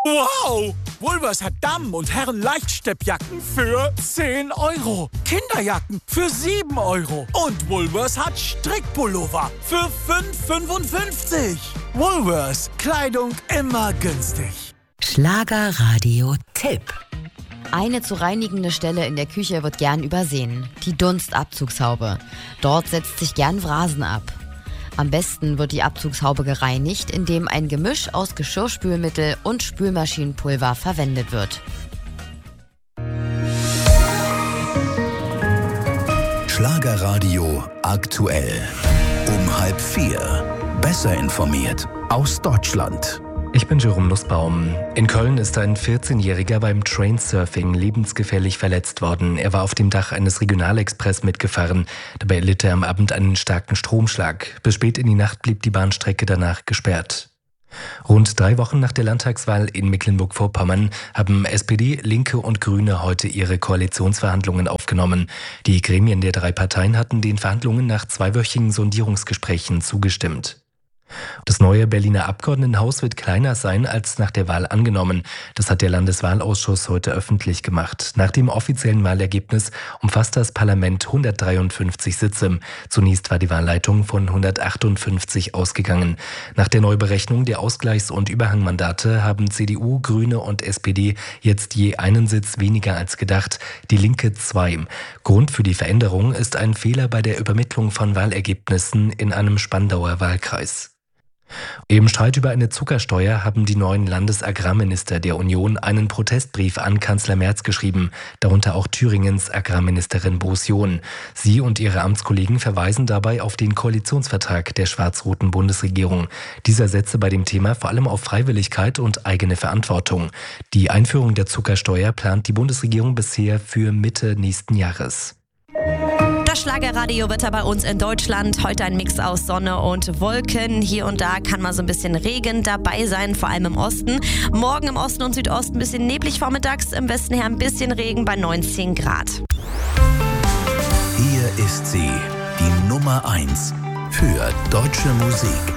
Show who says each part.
Speaker 1: Wow! Woolworths hat Damen- und Herren-Leichtsteppjacken für 10 €. Kinderjacken für 7 €. Und Woolworths hat Strickpullover für 5,55 €. Woolworths. Kleidung immer günstig.
Speaker 2: Schlagerradio-Tipp.
Speaker 3: Eine zu reinigende Stelle in der Küche wird gern übersehen. Die Dunstabzugshaube. Dort setzt sich gern Wrasen ab. Am besten wird die Abzugshaube gereinigt, indem ein Gemisch aus Geschirrspülmittel und Spülmaschinenpulver verwendet wird.
Speaker 4: Schlagerradio aktuell. Um 3:30. Besser informiert aus Deutschland.
Speaker 5: Ich bin Jerome Nussbaum. In Köln ist ein 14-Jähriger beim Trainsurfing lebensgefährlich verletzt worden. Er war auf dem Dach eines Regionalexpress mitgefahren. Dabei erlitt er am Abend einen starken Stromschlag. Bis spät in die Nacht blieb die Bahnstrecke danach gesperrt. Rund 3 Wochen nach der Landtagswahl in Mecklenburg-Vorpommern haben SPD, Linke und Grüne heute ihre Koalitionsverhandlungen aufgenommen. Die Gremien der 3 Parteien hatten den Verhandlungen nach 2-wöchigen Sondierungsgesprächen zugestimmt. Das neue Berliner Abgeordnetenhaus wird kleiner sein als nach der Wahl angenommen. Das hat der Landeswahlausschuss heute öffentlich gemacht. Nach dem offiziellen Wahlergebnis umfasst das Parlament 153 Sitze. Zunächst war die Wahlleitung von 158 ausgegangen. Nach der Neuberechnung der Ausgleichs- und Überhangmandate haben CDU, Grüne und SPD jetzt je einen Sitz weniger als gedacht, die Linke 2. Grund für die Veränderung ist ein Fehler bei der Übermittlung von Wahlergebnissen in einem Spandauer Wahlkreis. Im Streit über eine Zuckersteuer haben die neuen Landesagrarminister der Union einen Protestbrief an Kanzler Merz geschrieben, darunter auch Thüringens Agrarministerin Boos-John. Sie und ihre Amtskollegen verweisen dabei auf den Koalitionsvertrag der schwarz-roten Bundesregierung. Dieser setze bei dem Thema vor allem auf Freiwilligkeit und eigene Verantwortung. Die Einführung der Zuckersteuer plant die Bundesregierung bisher für Mitte nächsten Jahres.
Speaker 6: Das Schlagerradiowetter bei uns in Deutschland. Heute ein Mix aus Sonne und Wolken. Hier und da kann mal so ein bisschen Regen dabei sein, vor allem im Osten. Morgen im Osten und Südosten ein bisschen neblig vormittags, im Westen her ein bisschen Regen bei 19 Grad.
Speaker 4: Hier ist sie, die Nummer 1 für deutsche Musik.